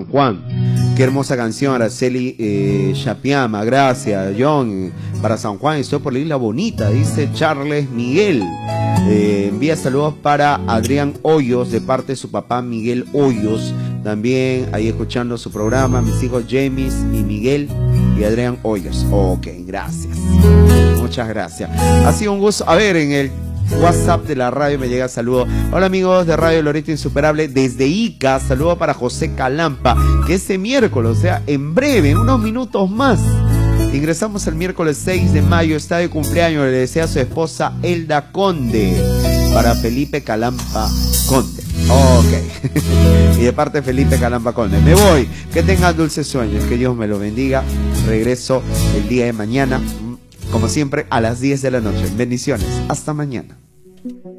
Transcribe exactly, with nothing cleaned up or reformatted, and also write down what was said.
San Juan. Qué hermosa canción, Araceli eh, Chapiama, gracias, John. Para San Juan, estoy por la Isla Bonita, dice Charles Miguel. Eh, envía saludos para Adrián Hoyos, de parte de su papá Miguel Hoyos. También ahí escuchando su programa, mis hijos James y Miguel y Adrián Hoyos. Ok, gracias. Muchas gracias. Ha sido un gusto. A ver, en el WhatsApp de la radio me llega saludo. Hola amigos de Radio Loreto Insuperable desde Ica, saludo para José Calampa, que ese miércoles, o sea, en breve, en unos minutos más, ingresamos el miércoles seis de mayo, está de cumpleaños, le desea a su esposa Elda Conde, para Felipe Calampa Conde. Ok. Y de parte de Felipe Calampa Conde, me voy. Que tengan dulces sueños, que Dios me lo bendiga. Regreso el día de mañana, como siempre, a las diez de la noche. Bendiciones. Hasta mañana.